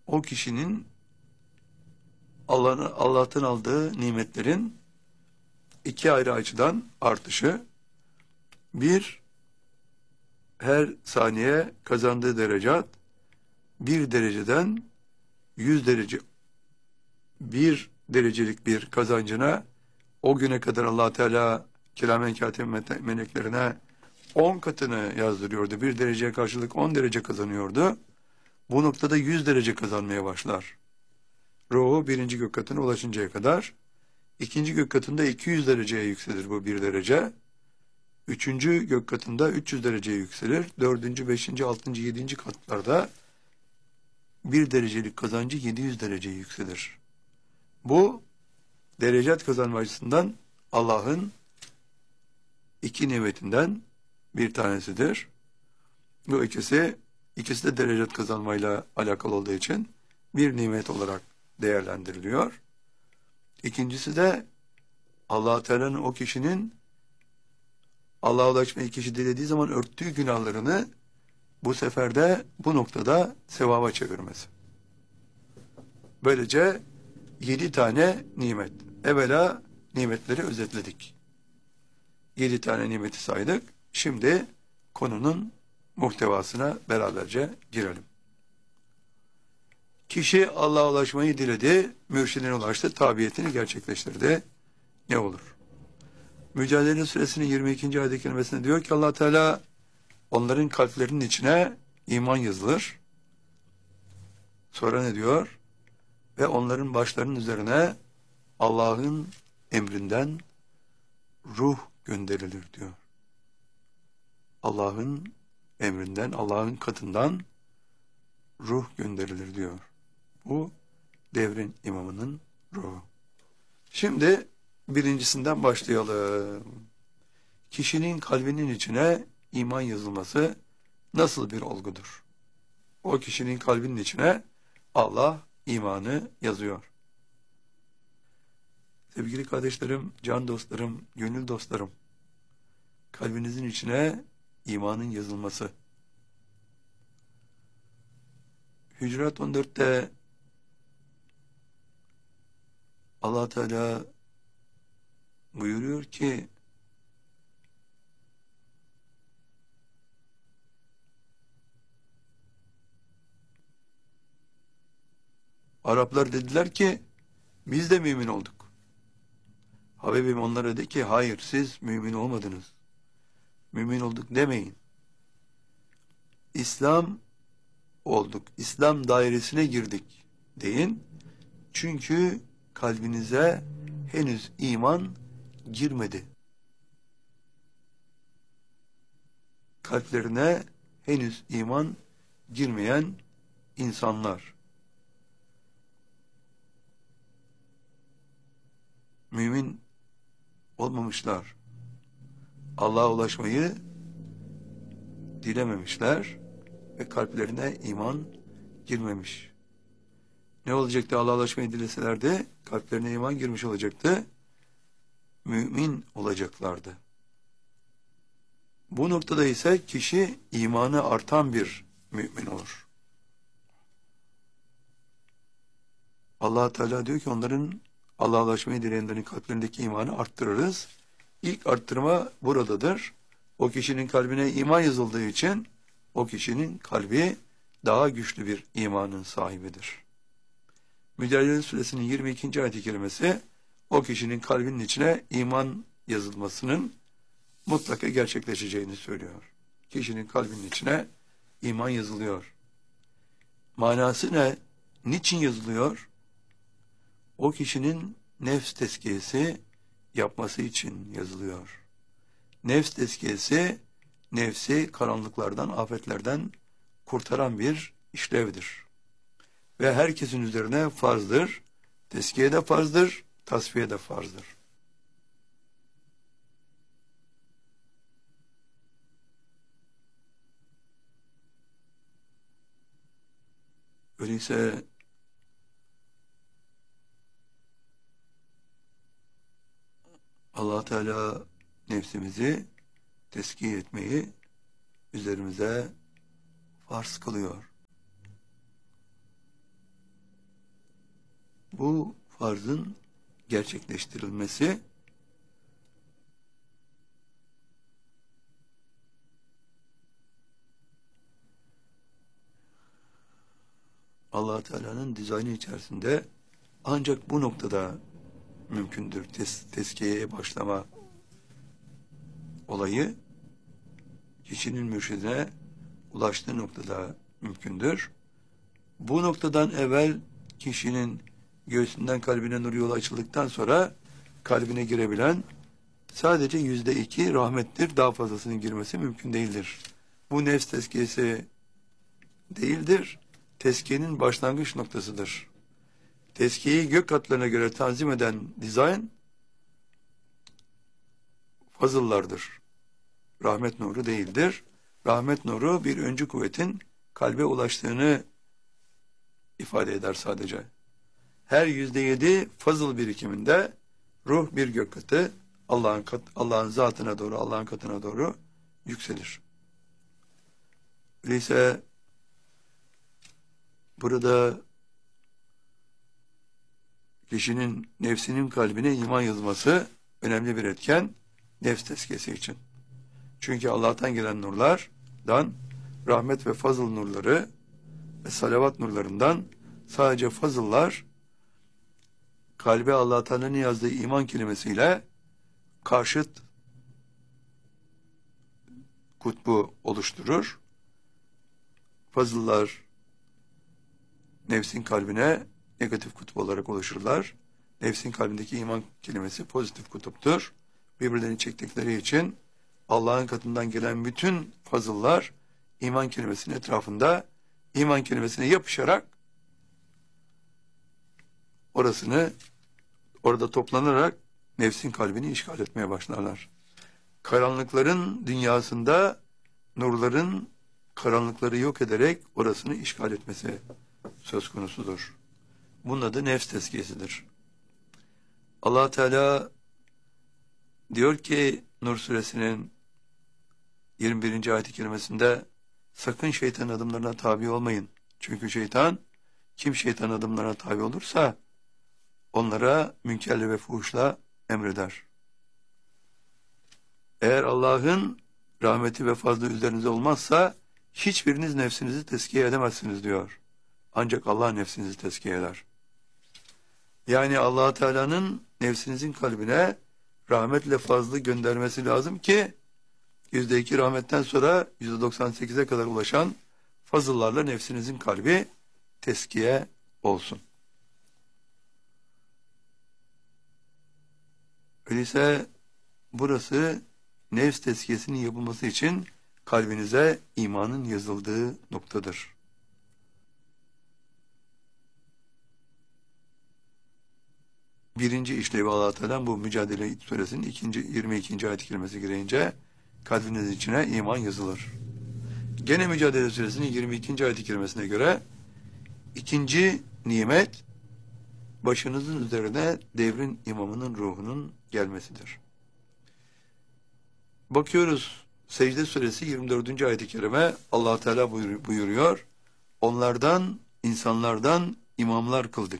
o kişinin Allah'tan aldığı nimetlerin iki ayrı açıdan artışı. Bir, her saniye kazandığı derecat bir dereceden 100 derece, bir derecelik bir kazancına o güne kadar Allah Teala kiramen katibin meleklerine 10 katını yazdırıyordu. Bir dereceye karşılık 10 derece kazanıyordu. Bu noktada 100 derece kazanmaya başlar. Ruhu birinci gök katına ulaşıncaya kadar. İkinci gök katında 200 dereceye yükselir bu bir derece. Üçüncü gök katında 300 dereceye yükselir. Dördüncü, beşinci, altıncı, yedinci katlarda bir derecelik kazancı 700 dereceye yükselir. Bu derecat kazanma açısından Allah'ın iki nimetinden bir tanesidir. Bu ikisi de derecat kazanmayla alakalı olduğu için bir nimet olarak değerlendiriliyor. İkincisi de Allah Teala'nın o kişinin Allah'a ulaşmayı kişi dilediği zaman örttüğü günahlarını bu sefer de bu noktada sevaba çevirmesi. Böylece 7 tane nimet. Evvela nimetleri özetledik. 7 tane nimeti saydık. Şimdi konunun muhtevasına beraberce girelim. Kişi Allah'a ulaşmayı diledi, mürşidine ulaştı, tabiyetini gerçekleştirdi. Ne olur? Mücadele Suresinin 22. ayet-i kerimesinde diyor ki Allah Teala onların kalplerinin içine iman yazılır. Sonra ne diyor? Ve onların başlarının üzerine Allah'ın emrinden ruh gönderilir diyor. Allah'ın emrinden, Allah'ın katından ruh gönderilir diyor. Bu devrin imamının ruhu. Şimdi birincisinden başlayalım. Kişinin kalbinin içine iman yazılması nasıl bir olgudur? O kişinin kalbinin içine Allah imanı yazıyor. Sevgili kardeşlerim, can dostlarım, gönül dostlarım, kalbinizin içine imanın yazılması. Hücurat 14'te Allah Teala buyuruyor ki Araplar dediler ki biz de mümin olduk. Habibim onlara dedi ki hayır siz mümin olmadınız. Mümin olduk demeyin. İslam olduk. İslam dairesine girdik deyin. Çünkü kalbinize henüz iman girmedi. Kalplerine henüz iman girmeyen insanlar. Mümin olmamışlar. Allah'a ulaşmayı dilememişler ve kalplerine iman girmemiş. Ne olacaktı Allah'a ulaşmayı dileselerdi? Kalplerine iman girmiş olacaktı. Mümin olacaklardı. Bu noktada ise kişi imanı artan bir mümin olur. Allah Teala diyor ki onların Allah'a ulaşmayı dileyenlerin kalplerindeki imanı arttırırız. İlk arttırma buradadır. O kişinin kalbine iman yazıldığı için o kişinin kalbi daha güçlü bir imanın sahibidir. Mücadele Suresinin 22. ayet-i kerimesi o kişinin kalbinin içine iman yazılmasının mutlaka gerçekleşeceğini söylüyor. Kişinin kalbinin içine iman yazılıyor. Manası ne? Niçin yazılıyor? O kişinin nefs tezkiyesi yapması için yazılıyor. Nefs tezkiyesi, nefsi karanlıklardan, afetlerden kurtaran bir işlevdir. Ve herkesin üzerine farzdır. Tezkiye de farzdır, tasfiye de farzdır. Öyleyse Allah Teala nefsimizi tezkiye etmeyi üzerimize farz kılıyor. Bu farzın gerçekleştirilmesi Allah Teala'nın dizaynı içerisinde ancak bu noktada mümkündür. Tezkiyeye başlama olayı kişinin mürşidine ulaştığı noktada mümkündür. Bu noktadan evvel kişinin göğsünden kalbine nur yolu açıldıktan sonra kalbine girebilen sadece %2 rahmettir. Daha fazlasının girmesi mümkün değildir. Bu nefs tezkiyesi değildir. Tezkiyenin başlangıç noktasıdır. Tezkiyeyi gök katlarına göre tanzim eden dizayn fazıllardır. Rahmet nuru değildir. Rahmet nuru bir öncü kuvvetin kalbe ulaştığını ifade eder sadece. Her %7 fazıl birikiminde ruh bir gök katı Allah'ın zatına doğru, Allah'ın katına doğru yükselir. Öyleyse burada kişinin nefsinin kalbine iman yazması önemli bir etken nefs tezkiyesi için. Çünkü Allah'tan gelen nurlardan rahmet ve fazıl nurları ve salavat nurlarından sadece fazıllar kalbe Allah Teala'nın yazdığı iman kelimesiyle karşıt kutbu oluşturur. Fazıllar nefsin kalbine negatif kutup olarak oluşurlar. Nefsin kalbindeki iman kelimesi pozitif kutuptur. Birbirlerini çektikleri için Allah'ın katından gelen bütün fazıllar iman kelimesinin etrafında iman kelimesine yapışarak orada toplanarak nefsin kalbini işgal etmeye başlarlar. Karanlıkların dünyasında nurların karanlıkları yok ederek orasını işgal etmesi söz konusudur. Bunun adı nefs tezkiyesidir. Allah Teala diyor ki Nur suresinin 21. ayet-i kerimesinde sakın şeytan adımlarına tabi olmayın. Çünkü kim şeytan adımlarına tabi olursa onlara münkerle ve fuhuşla emreder. Eğer Allah'ın rahmeti ve fazlı üzerinize olmazsa hiçbiriniz nefsinizi tezkiye edemezsiniz diyor. Ancak Allah nefsinizi tezkiye eder. Yani Allah Teala'nın nefsinizin kalbine rahmetle fazlı göndermesi lazım ki %2 rahmetten sonra %98'e kadar ulaşan fazıllarla nefsinizin kalbi tezkiye olsun. Öyleyse burası nefs tezkiyesinin yapılması için kalbinize imanın yazıldığı noktadır. Birinci işlevi Allah Teala bu Mücadele Suresinin 22. ayet-i kerimesi girince kalbinizin içine iman yazılır. Gene Mücadele Suresinin 22. ayet-i kerimesine göre ikinci nimet başınızın üzerine devrin imamının ruhunun gelmesidir. Bakıyoruz Secde Suresi 24. ayet-i kerime Allah Teala buyuruyor. Onlardan, insanlardan imamlar kıldık.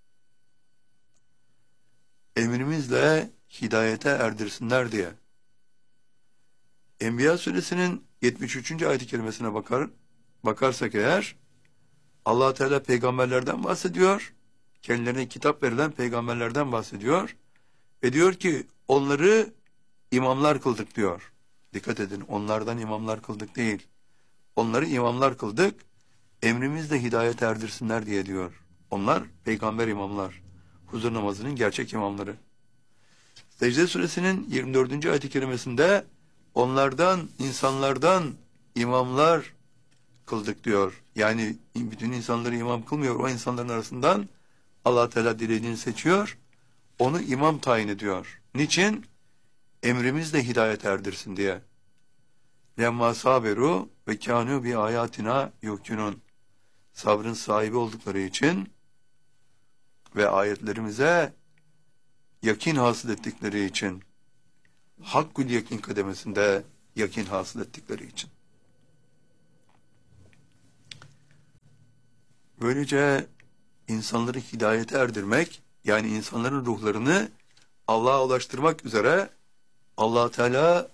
Emrimizle hidayete erdirsinler diye. Enbiya Suresinin 73. ayet-i kerimesine bakarsak eğer Allah Teala peygamberlerden bahsediyor. Kendilerine kitap verilen peygamberlerden bahsediyor. Ve diyor ki onları imamlar kıldık diyor. Dikkat edin, onlardan imamlar kıldık değil. Onları imamlar kıldık. Emrimizle hidayete erdirsinler diye diyor. Onlar peygamber imamlar. Huzur namazının gerçek imamları. Secde Suresinin 24. ayet-i kerimesinde onlardan, insanlardan imamlar kıldık diyor. Yani bütün insanları imam kılmıyor. O insanların arasından Allah Teala dilediğini seçiyor. Onu imam tayin ediyor. Niçin? Emrimizle hidayet erdirsin diye. Lemma saberu ve kânû bi ayatina yuqinun. Sabrın sahibi oldukları için ve ayetlerimize yakin hasıl ettikleri için, hakkül yakin kademesinde yakin hasıl ettikleri için. Böylece insanları hidayete erdirmek, yani insanların ruhlarını Allah'a ulaştırmak üzere Allah Teala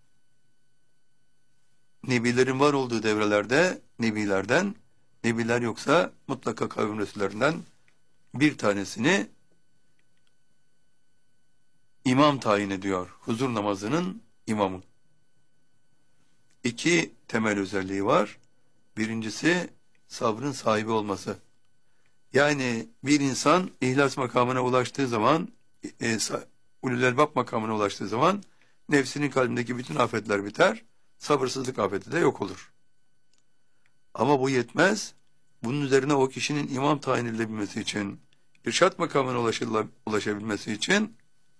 nebilerin var olduğu devrelerde nebilerden, nebiler yoksa mutlaka kavim resullerinden bir tanesini imam tayin ediyor. Huzur namazının imamı. 2 temel özelliği var. Birincisi sabrın sahibi olması. Yani bir insan ihlas makamına ulaştığı zaman, ulul elbab makamına ulaştığı zaman nefsinin kalbindeki bütün afetler biter, sabırsızlık afeti de yok olur. Ama bu yetmez. Bunun üzerine o kişinin imam tayin edilebilmesi için, irşat makamına ulaşabilmesi için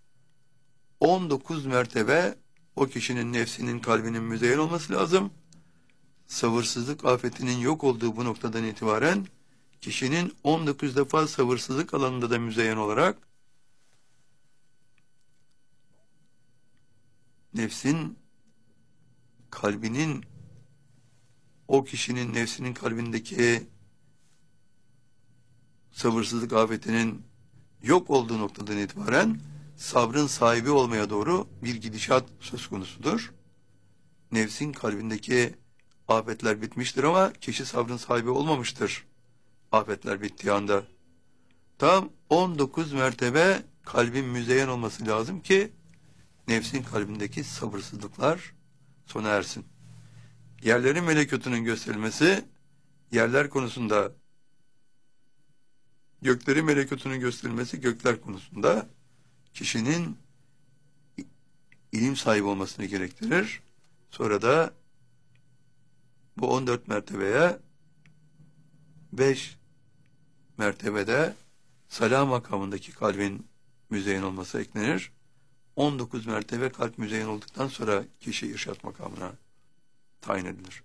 19 mertebe o kişinin nefsinin, kalbinin müzeyyen olması lazım. Sabırsızlık afetinin yok olduğu bu noktadan itibaren kişinin 19 defa sabırsızlık alanında da müzeyyen olarak nefsin, kalbinin, o kişinin nefsinin kalbindeki sabırsızlık afetinin yok olduğu noktadan itibaren sabrın sahibi olmaya doğru bir gidişat söz konusudur. Nefsin kalbindeki afetler bitmiştir ama kişi sabrın sahibi olmamıştır. Afetler bittiği anda. Tam 19 mertebe kalbin müzeyyen olması lazım ki nefsin kalbindeki sabırsızlıklar sona ersin. Yerlerin melekutunun gösterilmesi, yerler konusunda, göklerin melekutunun gösterilmesi, gökler konusunda kişinin ilim sahibi olmasını gerektirir. Sonra da bu 14 mertebeye 5 mertebede salah makamındaki kalbin müzeyyen olması eklenir. 19 mertebe kalp müzeyyen olduktan sonra kişi irşat makamına tayin edilir.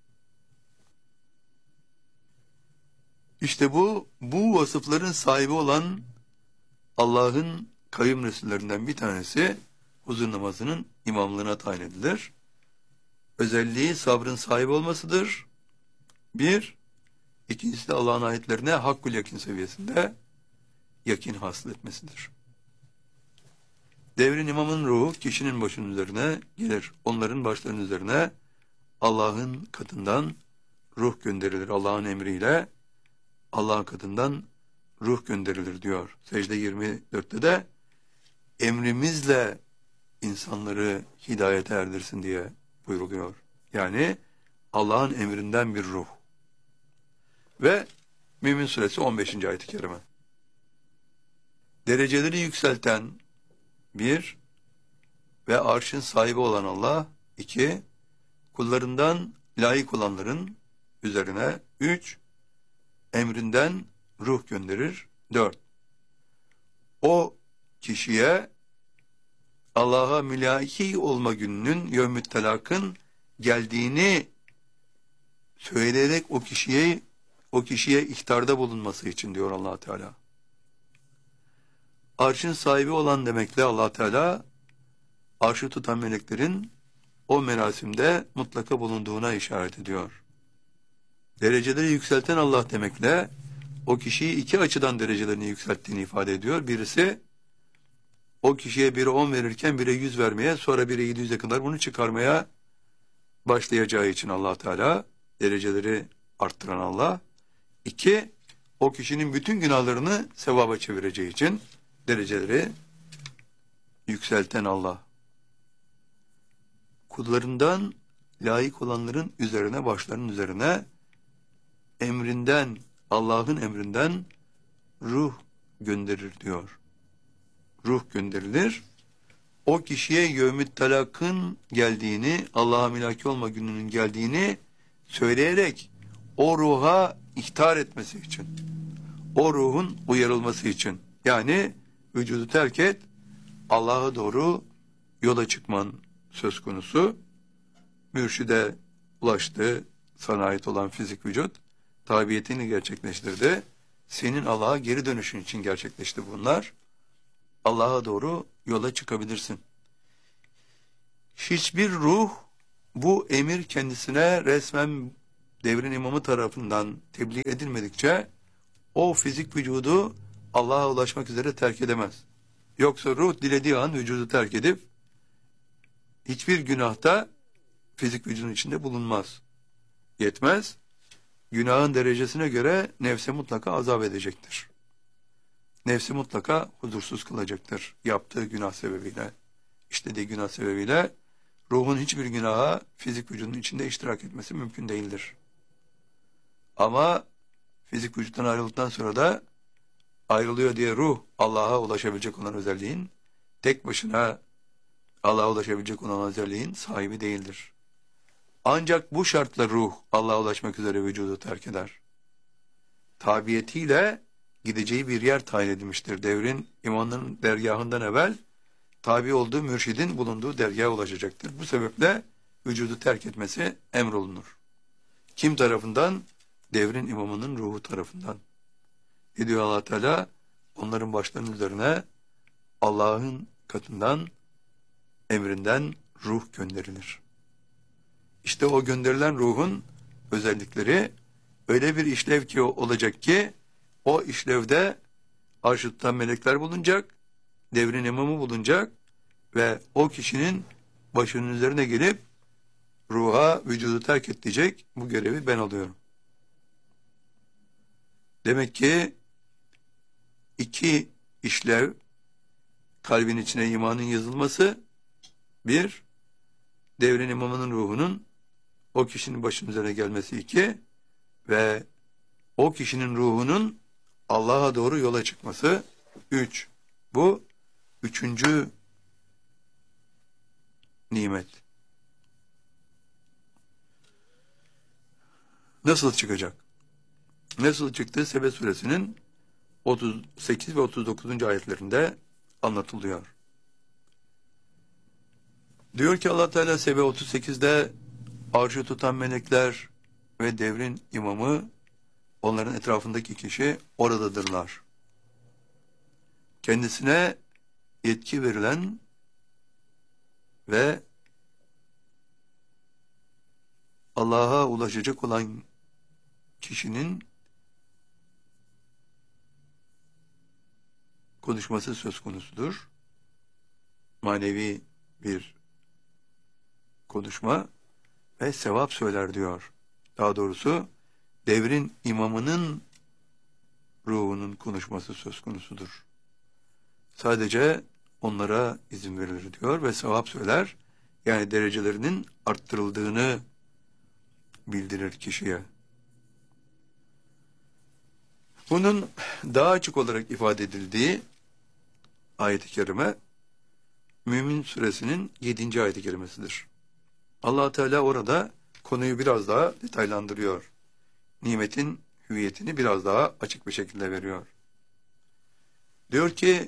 İşte bu vasıfların sahibi olan Allah'ın kavim resullerinden bir tanesi huzur namazının imamlığına tayin edilir. Özelliği sabrın sahibi olmasıdır. Bir, ikincisi de Allah'ın ayetlerine hakkul yakin seviyesinde yakin hasıl etmesidir. Devrin imamın ruhu kişinin başının üzerine gelir. Onların başlarının üzerine Allah'ın katından ruh gönderilir. Allah'ın emriyle Allah'ın katından ruh gönderilir diyor. Secde 24'te de emrimizle insanları hidayete erdirsin diye buyruluyor. Yani Allah'ın emrinden bir ruh. Ve Mümin Suresi 15. ayet-i kerime. Dereceleri yükselten bir ve arşın sahibi olan Allah, 2 kullarından layık olanların üzerine, 3 emrinden ruh gönderir, 4 o kişiye Allah'a mülaki olma gününün, yevmü't telakın geldiğini söyleyerek o kişiye ihtarda bulunması için diyor Allah Teala. Arşın sahibi olan demekle Allah Teala arşı tutan meleklerin o merasimde mutlaka bulunduğuna işaret ediyor. Dereceleri yükselten Allah demekle o kişiyi 2 açıdan derecelerini yükselttiğini ifade ediyor. Birisi o kişiye biri 10 verirken biri 100 vermeye, sonra biri 700'e kadar bunu çıkarmaya başlayacağı için Allah Teala dereceleri arttıran Allah. 2 o kişinin bütün günahlarını sevaba çevireceği için dereceleri yükselten Allah. Kullarından layık olanların üzerine, başlarının üzerine emrinden, Allah'ın emrinden ruh gönderir diyor. Ruh gönderilir. O kişiye yevmü't telakın geldiğini, Allah'a mülaki olma gününün geldiğini söyleyerek o ruha ihtar etmesi için, o ruhun uyarılması için, yani vücudu terk et, Allah'a doğru yola çıkman söz konusu. Mürşide ulaştı, sana ait olan fizik vücut, tabiyetini gerçekleştirdi. Senin Allah'a geri dönüşün için gerçekleşti bunlar. Allah'a doğru yola çıkabilirsin. Hiçbir ruh bu emir kendisine resmen devrin imamı tarafından tebliğ edilmedikçe o fizik vücudu Allah'a ulaşmak üzere terk edemez. Yoksa ruh dilediği an vücudu terk edip hiçbir günahta fizik vücudun içinde bulunmaz. Yetmez. Günahın derecesine göre nefse mutlaka azap edecektir. Nefsi mutlaka huzursuz kılacaktır. Yaptığı günah sebebiyle, işlediği günah sebebiyle ruhun hiçbir günaha fizik vücudun içinde iştirak etmesi mümkün değildir. Ama fizik vücuttan ayrıldıktan sonra da ayrılıyor diye ruh Allah'a ulaşabilecek olan özelliğin, tek başına Allah'a ulaşabilecek olan özelliğin sahibi değildir. Ancak bu şartla ruh Allah'a ulaşmak üzere vücudu terk eder. Tabiyetiyle gideceği bir yer tayin edilmiştir. Devrin imamının dergahından evvel tabi olduğu mürşidin bulunduğu dergaha ulaşacaktır. Bu sebeple vücudu terk etmesi emrolunur. Kim tarafından? Devrin imamının ruhu tarafından. Ne diyor Allah Teala? Onların başlarının üzerine Allah'ın katından, emrinden ruh gönderilir. İşte o gönderilen ruhun özellikleri öyle bir işlev ki olacak ki o işlevde arş-ı tutan melekler bulunacak, devrin imamı bulunacak ve o kişinin başının üzerine gelip ruha vücudu terk et diyecek, bu görevi ben alıyorum. Demek ki iki işlev, kalbin içine imanın yazılması, bir, devrin imamının ruhunun o kişinin başının üzerine gelmesi, iki, ve o kişinin ruhunun Allah'a doğru yola çıkması, üç. Bu üçüncü nimet. Nasıl çıkacak? Nasıl çıktığı Sebe suresinin 38 ve 39. ayetlerinde anlatılıyor. Diyor ki Allah Teala Sebe 38'de arşı tutan melekler ve devrin imamı, onların etrafındaki kişi oradadırlar. Kendisine yetki verilen ve Allah'a ulaşacak olan kişinin konuşması söz konusudur. Manevi bir konuşma ve sevap söyler diyor. Daha doğrusu devrin imamının ruhunun konuşması söz konusudur. Sadece onlara izin verilir diyor ve sevap söyler. Yani derecelerinin arttırıldığını bildirir kişiye. Bunun daha açık olarak ifade edildiği ayet-i kerime Mümin suresinin 7. ayet-i kerimesidir. Allah Teala orada konuyu biraz daha detaylandırıyor. Nimetin hüviyetini biraz daha açık bir şekilde veriyor. Diyor ki,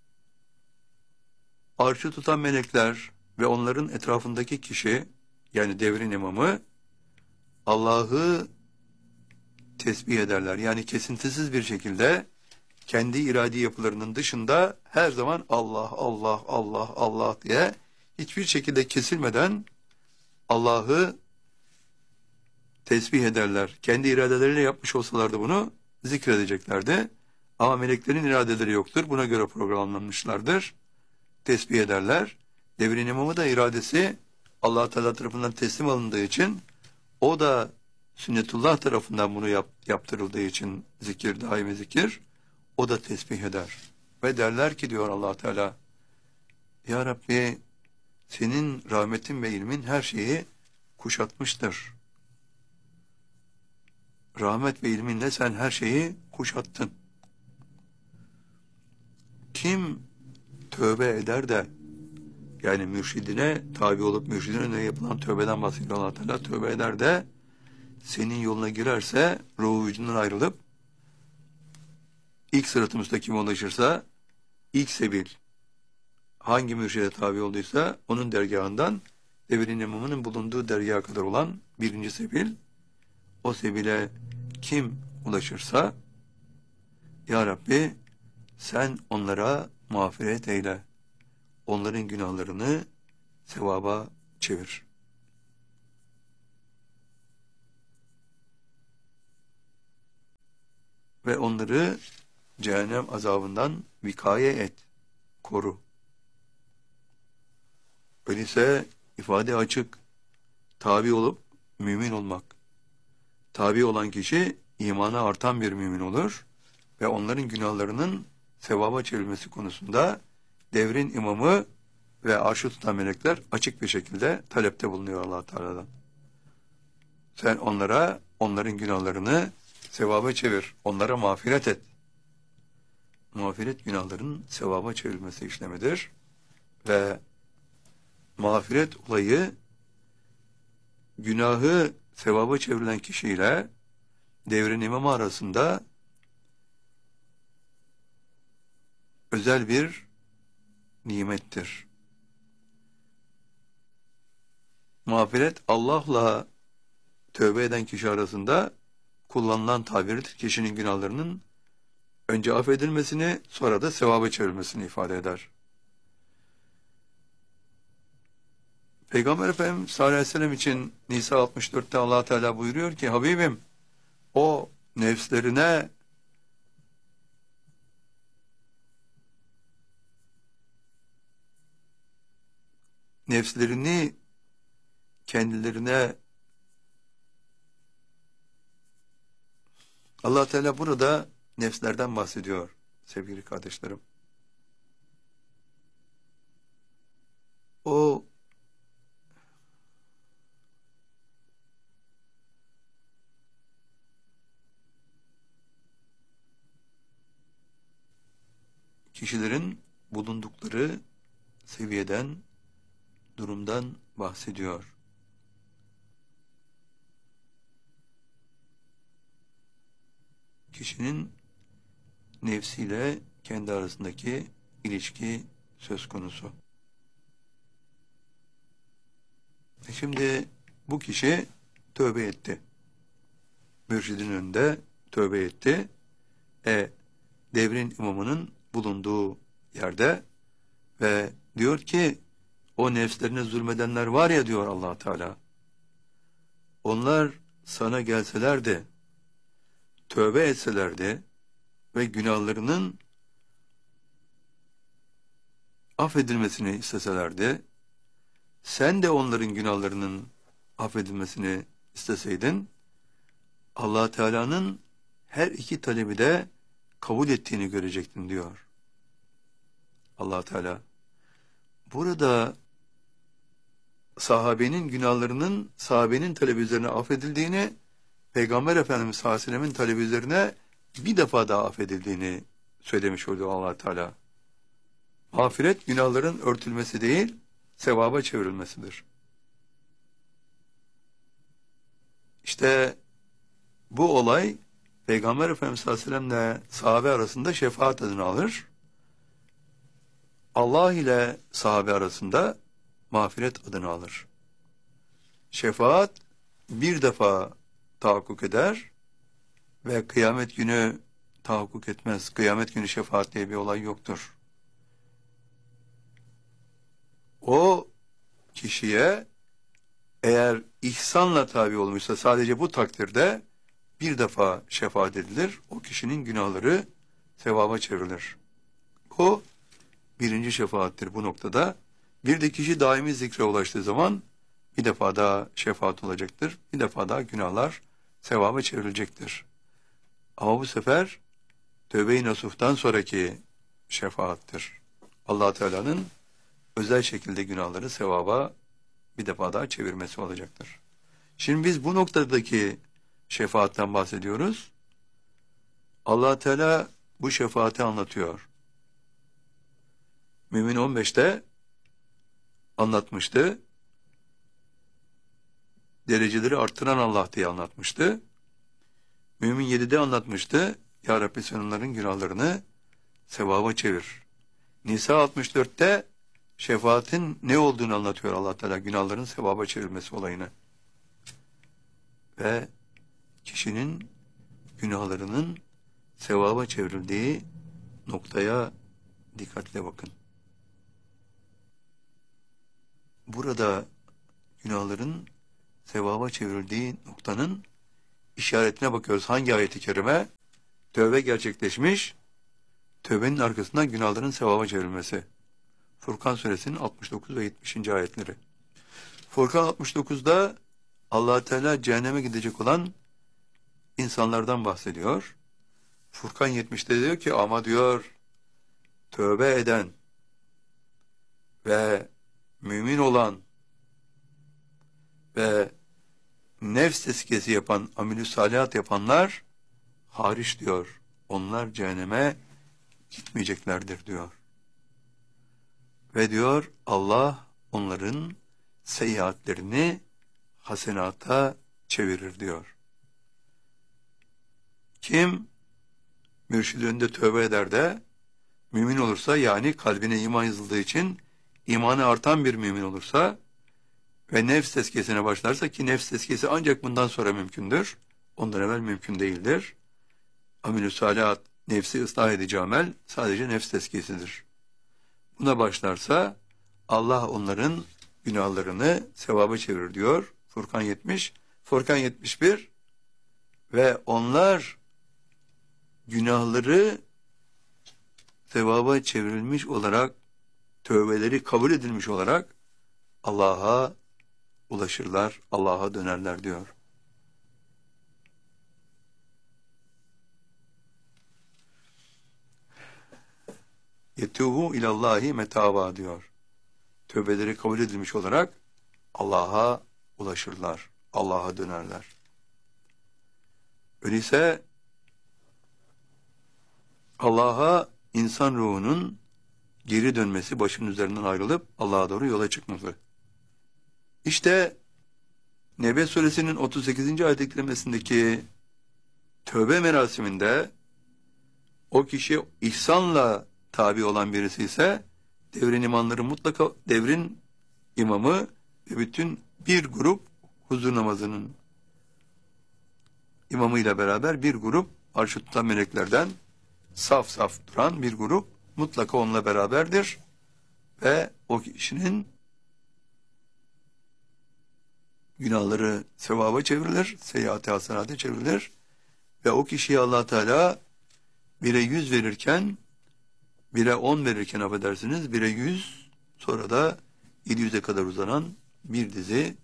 arşı tutan melekler ve onların etrafındaki kişi, yani devrin imamı, Allah'ı tesbih ederler. Yani kesintisiz bir şekilde kendi iradi yapılarının dışında her zaman Allah, Allah, Allah, Allah diye hiçbir şekilde kesilmeden Allah'ı tesbih ederler. Kendi iradeleriyle yapmış olsalardı bunu zikredeceklerdi. Ama meleklerin iradeleri yoktur. Buna göre programlanmışlardır. Tesbih ederler. Devrin imamı da iradesi Allah Teala tarafından teslim alındığı için, o da sünnetullah tarafından bunu yaptırıldığı için zikir, daimi zikir, o da tesbih eder. Ve derler ki diyor Allah Teala, Ya Rabbi, senin rahmetin ve ilmin her şeyi kuşatmıştır. Rahmet ve ilminle sen her şeyi kuşattın. Kim tövbe eder de, yani mürşidine tabi olup mürşidin önüne yapılan tövbeden bahsediyor Allah Teala, tövbe eder de senin yoluna girerse, ruhu vücudundan ayrılıp ilk sırat-ı müstakime ulaşırsa, ilk sebil hangi mürşide tabi olduysa onun dergahından devrin imamının bulunduğu dergaha kadar olan birinci sebil, o sebile kim ulaşırsa, Ya Rabbi sen onlara mağfiret eyle, onların günahlarını sevaba çevir. ve onları cehennem azabından vikaye et, koru. Öyleyse ifade açık, tabi olup mümin olmak. Tabi olan kişi imana artan bir mümin olur ve onların günahlarının sevaba çevrilmesi konusunda devrin imamı ve arşı tutan melekler açık bir şekilde talepte bulunuyor Allah Teala'dan. Sen onlara, onların günahlarını sevaba çevir, onlara mağfiret et. Mağfiret günahların sevaba çevrilmesi işlemidir ve mağfiret olayı günahı sevaba çevrilen kişiyle devrin imamı arasında özel bir nimettir. Mağfiret Allah'la tövbe eden kişi arasında kullanılan tabirdir. Kişinin günahlarının önce affedilmesini, sonra da sevaba çevrilmesini ifade eder. Peygamber Efendimiz sallallahu aleyhi ve sellem için Nisa 64'te Allah Teala buyuruyor ki, Habibim, o nefslerini kendilerine, Allah Teala burada nefslerden bahsediyor sevgili kardeşlerim. O kişilerin bulundukları seviyeden, durumdan bahsediyor. Kişinin nefsiyle kendi arasındaki ilişki söz konusu. Şimdi bu kişi tövbe etti. Mürşidin önünde tövbe etti. Devrin imamının bulunduğu yerde ve diyor ki, o nefslerine zulmedenler var ya, diyor Allah Teala, onlar sana gelselerdi, tövbe etselerdi ve günahlarının affedilmesini isteselerdi, sen de onların günahlarının affedilmesini isteseydin, Allah Teala'nın her iki talebi de kabul ettiğini görecektin, diyor Allah Teala. Burada sahabenin günahlarının sahabenin talebi üzerine affedildiğini, Peygamber Efendimiz sallallahu aleyhi ve sellem'in talebi üzerine bir defa daha affedildiğini söylemiş oluyor Allah Teala. Mağfiret günahların örtülmesi değil, sevaba çevrilmesidir. İşte bu olay Peygamber Efendimiz sallallahu aleyhi ve sellem'le sahabe arasında şefaat adını alır. Allah ile sahabe arasında mağfiret adını alır. Şefaat bir defa tahakkuk eder ve kıyamet günü tahakkuk etmez. Kıyamet günü şefaat diye bir olay yoktur. O kişiye eğer ihsanla tabi olmuşsa sadece bu takdirde bir defa şefaat edilir. O kişinin günahları sevaba çevrilir. O birinci şefaattir bu noktada. Bir de kişi daimi zikre ulaştığı zaman bir defa daha şefaat olacaktır. Bir defa daha günahlar sevaba çevrilecektir. Ama bu sefer tövbe-i nasuhtan sonraki şefaattir. Allah Teala'nın özel şekilde günahları sevaba bir defa daha çevirmesi olacaktır. Şimdi biz bu noktadaki şefaatten bahsediyoruz. Allah Teala bu şefaati anlatıyor. Mümin 15'te anlatmıştı. Dereceleri arttıran Allah diye anlatmıştı. Mümin 7'de anlatmıştı. Ya Rabbi, sen onların günahlarını sevaba çevir. Nisa 64'te şefaatin ne olduğunu anlatıyor Allah Teala. Günahların sevaba çevrilmesi olayını. Ve kişinin günahlarının sevaba çevrildiği noktaya dikkatle bakın. Burada günahların sevaba çevrildiği noktanın işaretine bakıyoruz. Hangi ayet-i kerime? tövbe gerçekleşmiş, tövbenin arkasından günahların sevaba çevrilmesi. Furkan suresinin 69 ve 70. ayetleri. Furkan 69'da Allah Teala cehenneme gidecek olan insanlardan bahsediyor. Furkan 70'te diyor ki ama diyor tövbe eden ve mümin olan ve nefs tezkiyesi yapan, amilü salihat yapanlar hariç diyor. Onlar cehenneme gitmeyeceklerdir diyor. Ve diyor Allah onların seyyiatlerini hasenata çevirir diyor. Kim mürşid önünde tövbe eder de mümin olursa, yani kalbine iman yazıldığı için imanı artan bir mümin olursa ve nefs tezkiyesine başlarsa, ki nefs tezkiyesi ancak bundan sonra mümkündür. Ondan evvel mümkün değildir. Amilü salihat, nefsi ıslah edici amel sadece nefs tezkiyesidir. Buna başlarsa Allah onların günahlarını sevaba çevirir diyor. Furkan 70, Furkan 71 ve onlar günahları sevaba çevrilmiş olarak, tövbeleri kabul edilmiş olarak Allah'a ulaşırlar, Allah'a dönerler diyor. Yetubu ilallahi metaba diyor. Tövbeleri kabul edilmiş olarak Allah'a ulaşırlar, Allah'a dönerler. Öyleyse Allah'a insan ruhunun geri dönmesi, başının üzerinden ayrılıp Allah'a doğru yola çıkması. İşte Nebe suresinin 38. ayet kerimesindeki tövbe merasiminde o kişi ihsanla tabi olan birisi ise devrin imamları mutlaka, devrin imamı ve bütün bir grup huzur namazının imamıyla beraber bir grup arşı tutan meleklerden saf saf duran bir grup mutlaka onunla beraberdir ve o kişinin günahları sevaba çevrilir, seyyiat-i hasenata çevrilir ve o kişiye Allah Teala 1'e 100 verirken, 1'e 10 verirken affedersiniz, 1'e 100, sonra da 700'e kadar uzanan bir dizi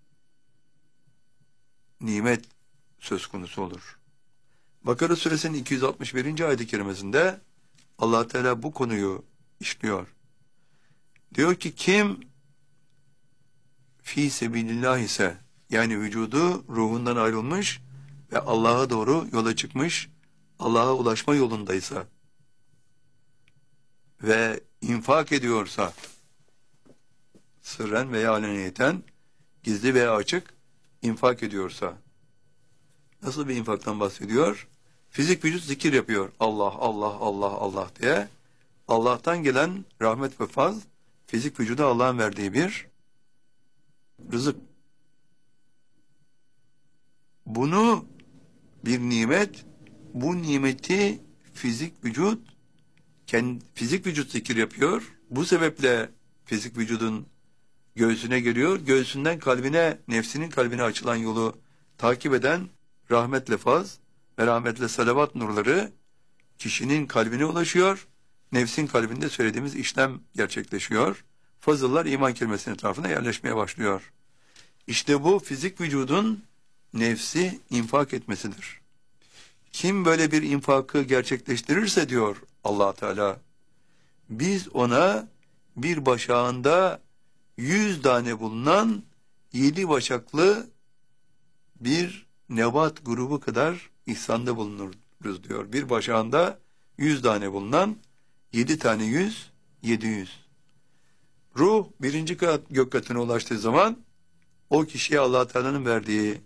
nimet söz konusu olur. Bakara suresinin 261. ayet-i kerimesinde Allah Teala bu konuyu işliyor. Diyor ki kim fi sebilillah ise, yani vücudu ruhundan ayrılmış ve Allah'a doğru yola çıkmış, Allah'a ulaşma yolundaysa ve infak ediyorsa, sırren veya aleniyeten, gizli veya açık infak ediyorsa, nasıl bir infaktan bahsediyor? Fizik vücut zikir yapıyor. Allah, Allah, Allah, Allah diye. Allah'tan gelen rahmet ve faz, fizik vücuda Allah'ın verdiği bir rızık. Bunu bir nimet, bu nimeti fizik vücut zikir yapıyor. Bu sebeple fizik vücudun göğsüne geliyor. Göğsünden kalbine, nefsinin kalbine açılan yolu takip eden rahmetle faz ve rahmetle salavat nurları kişinin kalbine ulaşıyor. Nefsin kalbinde söylediğimiz işlem gerçekleşiyor. Fazıllar iman kelimesinin etrafına yerleşmeye başlıyor. İşte bu fizik vücudun nefsi infak etmesidir. Kim böyle bir infakı gerçekleştirirse diyor Allah Teala, biz ona bir başağında 100 tane bulunan 7 başaklı bir nebat grubu kadar ihsanda bulunuruz diyor. Bir başağında 100 tane bulunan 7 tane 100, 700. Ruh birinci gök katına ulaştığı zaman o kişiye Allah Teala'nın verdiği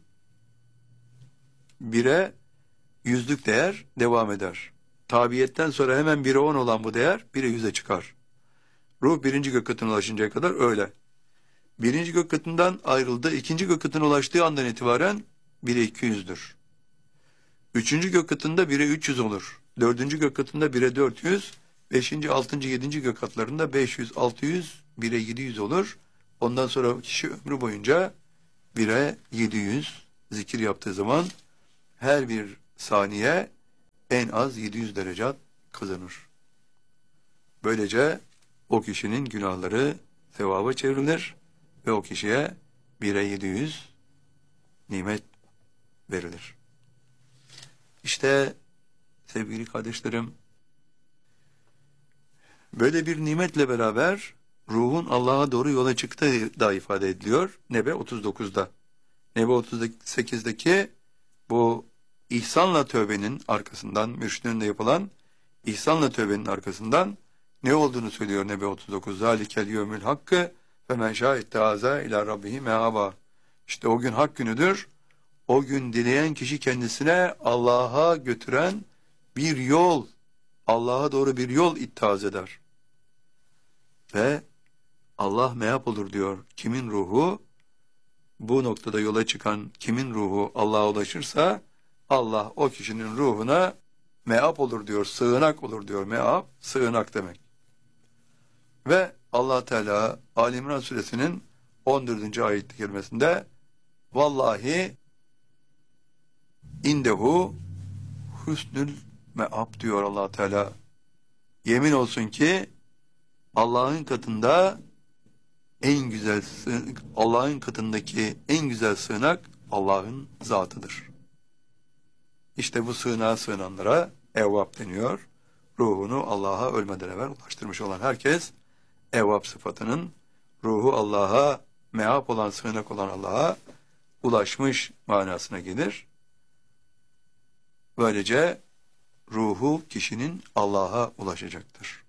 1'e 100'lük değer devam eder. Tabiyetten sonra hemen 1'e 10 olan bu değer 1'e 100'e çıkar. Ruh birinci gök katına ulaşıncaya kadar öyle. Birinci gök katından ayrıldı. İkinci gök katına ulaştığı andan itibaren 1'e 200'dür. Üçüncü gök katında 1'e 300 olur. Dördüncü gök katında 1'e 400. Beşinci, altıncı, yedinci gök katlarında 500, 600, 1'e 700 olur. Ondan sonra kişi ömrü boyunca 1'e 700 zikir yaptığı zaman her bir saniye en az 700 derecat kazanır. Böylece o kişinin günahları sevaba çevrilir ve o kişiye 1'e 700 nimet verilir. İşte sevgili kardeşlerim, böyle bir nimetle beraber ruhun Allah'a doğru yola çıktığı da ifade ediliyor Nebe 39'da. Nebe 38'deki bu ihsanla tövbenin arkasından, mürşidinle yapılan ihsanla tövbenin arkasından ne olduğunu söylüyor Nebe 39. Zalikel yevmül hakkı ve men şâ'itteâzâ ilâ rabbihi meâbâ. İşte o gün hak günüdür. O gün dileyen kişi kendisine Allah'a götüren bir yol, Allah'a doğru bir yol ittihaz eder. Ve Allah meap olur diyor. Kimin ruhu, bu noktada yola çıkan kimin ruhu Allah'a ulaşırsa, Allah o kişinin ruhuna meap olur diyor, sığınak olur diyor. Meap, sığınak demek. Ve Allah Teala Ali İmran suresinin 14. ayet-i kerimesinde vallahi indehu husnül meab diyor Allah Teala. Yemin olsun ki Allah'ın katında en güzel Allah'ın katındaki en güzel sığınak Allah'ın zatıdır. İşte bu sığınağa sığınanlara evvab deniyor. Ruhunu Allah'a ölmeden evvel ulaştırmış olan herkes evvab sıfatının ruhu Allah'a meab olan, sığınak olan Allah'a ulaşmış manasına gelir. Böylece ruhu kişinin Allah'a ulaşacaktır.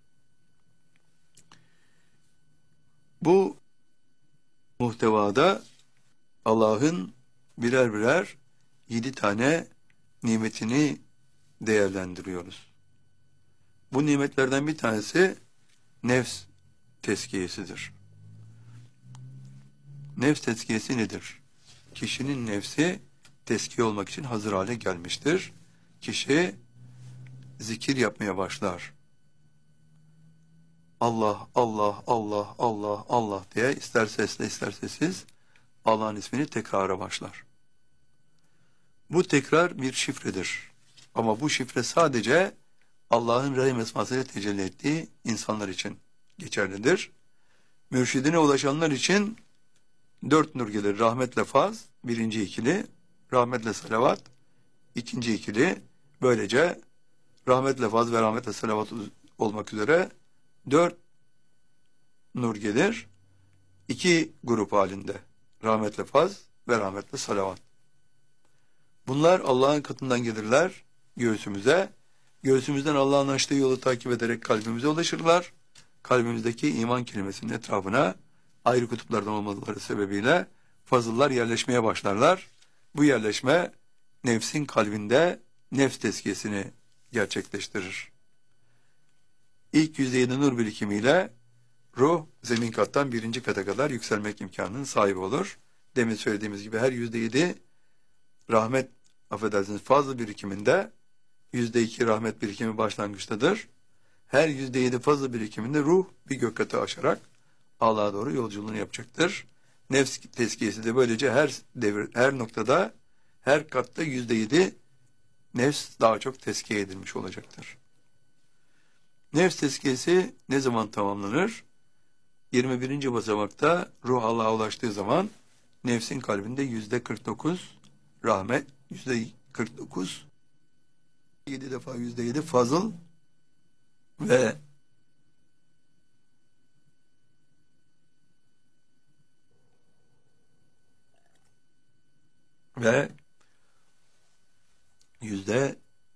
Bu muhtevada Allah'ın birer birer 7 tane nimetini değerlendiriyoruz. Bu nimetlerden bir tanesi nefs tezkiyesidir. Nefs tezkiyesi nedir? Kişinin nefsi tezkiye olmak için hazır hale gelmiştir. Kişi zikir yapmaya başlar. Allah, Allah, Allah, Allah, Allah diye ister sesle ister sessiz Allah'ın ismini tekrara başlar. Bu tekrar bir şifredir. Ama bu şifre sadece Allah'ın rahim esmasıyla tecelli ettiği insanlar için geçerlidir. Mürşidine ulaşanlar için 4 nur gelir. Rahmetle faz, birinci ikili, rahmetle salavat, ikinci ikili. Böylece rahmetle faz ve rahmetle salavat olmak üzere 4 nur gelir. 2 grup halinde. Rahmetle faz ve rahmetle salavat. Bunlar Allah'ın katından gelirler göğsümüze. Göğsümüzden Allah'ın açtığı yolu takip ederek kalbimize ulaşırlar. Kalbimizdeki iman kelimesinin etrafına ayrı kutuplardan olmaları sebebiyle fazıllar yerleşmeye başlarlar. Bu yerleşme nefsin kalbinde nefs tezkiyesini gerçekleştirir. İlk %7 nur birikimiyle ruh zemin kattan 1. kata kadar yükselmek imkanının sahibi olur. Demin söylediğimiz gibi her %7 rahmet, affedersiniz, fazla birikiminde %2 rahmet birikimi başlangıçtadır. Her %7 fazla birikiminde ruh bir gök katı aşarak Allah'a doğru yolculuğunu yapacaktır. Nefs tezkiyesi de böylece her noktada, her katta %7 nefs daha çok tezkiye edilmiş olacaktır. Nefs tezkiyesi ne zaman tamamlanır? 21. basamakta ruh Allah'a ulaştığı zaman nefsin kalbinde %49 rahmet, %49 7 defa %7 fazıl ve %2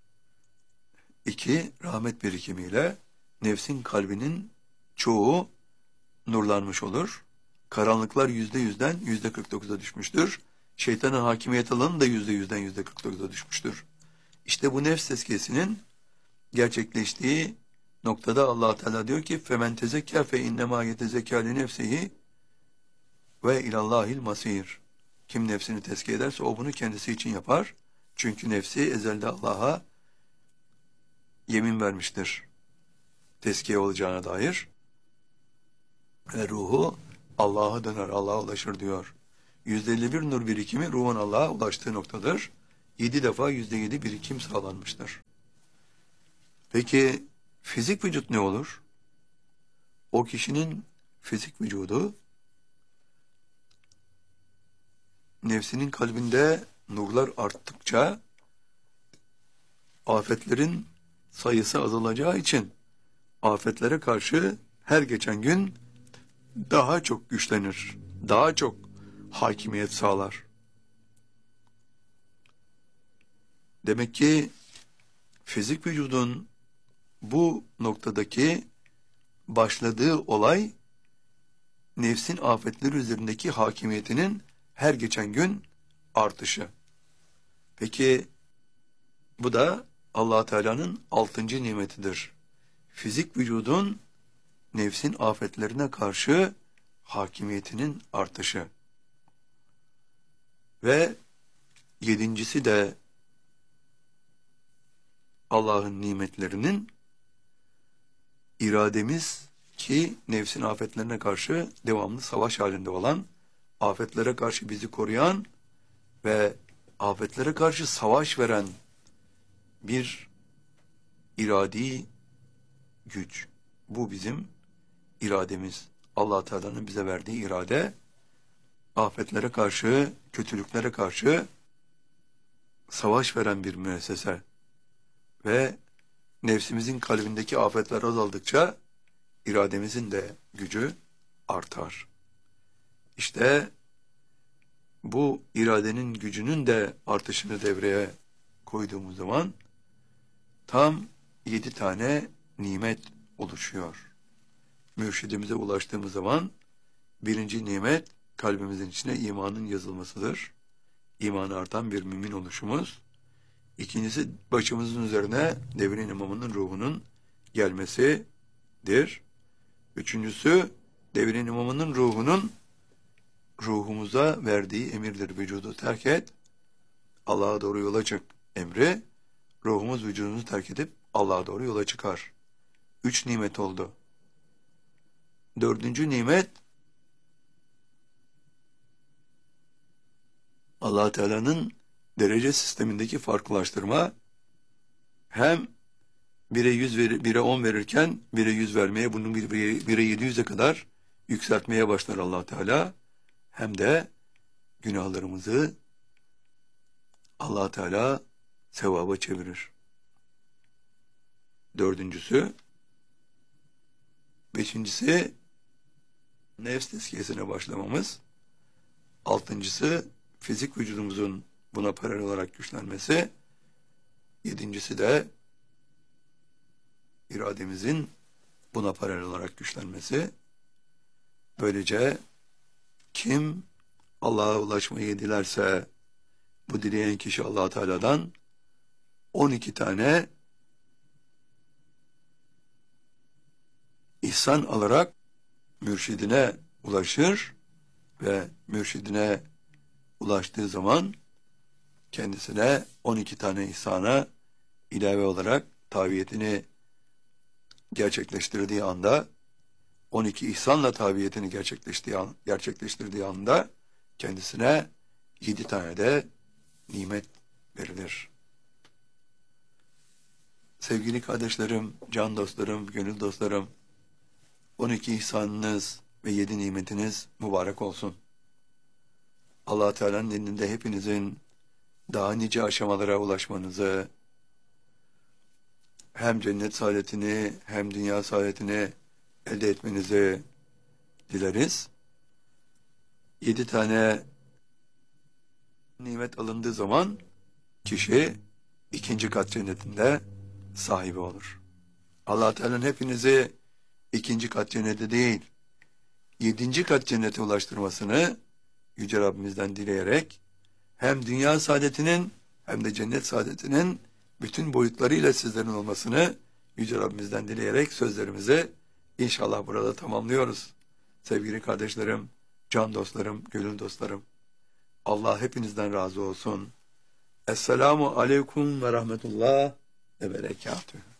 rahmet birikimiyle nefsin kalbinin çoğu nurlanmış olur. Karanlıklar %100'den %49'a düşmüştür. Şeytanın hakimiyet alanı da %100'den %49'a düşmüştür. İşte bu nefs tezkiyesinin gerçekleştiği noktada Allah Teala diyor ki femen tezekkâ fe innemâ yetezekkâ li nefsihi ve ilallâhil masîr. Kim nefsini tezkiye ederse o bunu kendisi için yapar. Çünkü nefsi ezelde Allah'a yemin vermiştir tezkiye olacağına dair. Ve ruhu Allah'a döner, Allah'a ulaşır diyor. 151 nur birikimi ruhun Allah'a ulaştığı noktadır. 7 defa %7 birikim sağlanmıştır. Peki fizik vücut ne olur? O kişinin fizik vücudu nefsinin kalbinde nurlar arttıkça afetlerin sayısı azalacağı için afetlere karşı her geçen gün daha çok güçlenir, daha çok hakimiyet sağlar. Demek ki fizik vücudun bu noktadaki başladığı olay nefsin afetleri üzerindeki hakimiyetinin her geçen gün artışı. Peki bu da Allah Teala'nın 6. nimetidir. Fizik vücudun nefsin afetlerine karşı hakimiyetinin artışı. Ve 7.'si de Allah'ın nimetlerinin irademiz ki nefsin afetlerine karşı devamlı savaş halinde olan, afetlere karşı bizi koruyan ve afetlere karşı savaş veren bir iradi güç. Bu bizim irademiz. Allah Teala'nın bize verdiği irade, afetlere karşı, kötülüklere karşı savaş veren bir müessese. Ve nefsimizin kalbindeki afetler azaldıkça irademizin de gücü artar. İşte bu iradenin gücünün de artışını devreye koyduğumuz zaman tam 7 tane nimet oluşuyor. Mürşidimize ulaştığımız zaman 1. nimet kalbimizin içine imanın yazılmasıdır. İmanı artan bir mümin oluşumuz. 2.'si başımızın üzerine devrin imamının ruhunun gelmesidir. 3.'sü devrin imamının ruhunun ruhumuza verdiği emirdir. Vücudu terk et, Allah'a doğru yola çık emri. Ruhumuz vücudumuzu terk edip Allah'a doğru yola çıkar. 3 nimet oldu. 4. nimet Allah Teala'nın derece sistemindeki farklılaştırma. Hem 1'e 100 1'e 10 verirken 1'e 100 vermeye, bunu 1'e 700'e kadar yükseltmeye başlar Allah Teala. Hem de günahlarımızı Allah Teala sevaba çevirir. 4.'sü. 5.'si nefs tezkiyesine başlamamız. 6.'sı fizik vücudumuzun buna paralel olarak güçlenmesi. 7.'si de irademizin buna paralel olarak güçlenmesi. Böylece kim Allah'a ulaşmayı dilerse, bu dileyen kişi Allah Teala'dan 12 tane ihsan alarak mürşidine ulaşır ve mürşidine ulaştığı zaman kendisine 12 tane ihsana ilave olarak tabiyetini gerçekleştirdiği anda, 12 ihsanla tabiyetini gerçekleştirdiği anda kendisine 7 tane de nimet verilir. Sevgili kardeşlerim, can dostlarım, gönül dostlarım, 12 ihsanınız ve 7 nimetiniz mübarek olsun. Allah Teala'nın elinde hepinizin daha nice aşamalara ulaşmanızı, hem cennet saadetini hem dünya saadetini elde etmenizi dileriz. 7 tane nimet alındığı zaman kişi 2. kat cennetinde sahibi olur. Allah Teala'nın hepinizi 2. kat cennete değil, 7. kat cennete ulaştırmasını Yüce Rabbimizden dileyerek hem dünya saadetinin hem de cennet saadetinin bütün boyutlarıyla sizlerin olmasını Yüce Rabbimizden dileyerek sözlerimizi inşallah burada tamamlıyoruz. Sevgili kardeşlerim, can dostlarım, gönül dostlarım, Allah hepinizden razı olsun. Esselamu aleyküm ve rahmetullah ve berekatühü.